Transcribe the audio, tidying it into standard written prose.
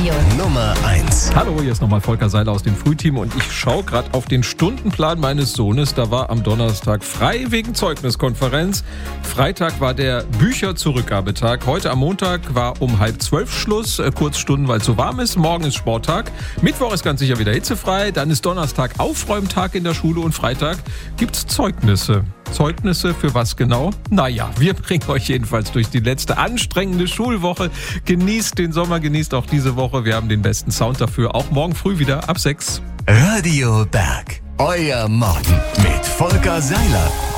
Radio Nummer 1. Hallo, hier ist nochmal Volker Seiler aus dem Frühteam und ich schaue gerade auf den Stundenplan meines Sohnes. Da war am Donnerstag frei wegen Zeugniskonferenz. Freitag war der Bücherzurückgabetag. Heute am Montag war um 11:30 Schluss, Kurzstunden, weil es so warm ist. Morgen ist Sporttag. Mittwoch ist ganz sicher wieder hitzefrei. Dann ist Donnerstag Aufräumtag in der Schule und Freitag gibt's Zeugnisse. Zeugnisse für was genau? Naja, wir bringen euch jedenfalls durch die letzte anstrengende Schulwoche. Genießt den Sommer, genießt auch diese Woche. Wir haben den besten Sound dafür. Auch morgen früh wieder ab 6. Radio Berg. Euer Morgen mit Volker Seiler.